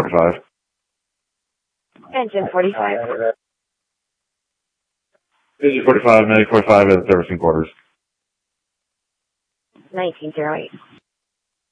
45. Engine 45. Engine 45, Medic 45 at the servicing quarters. 1908.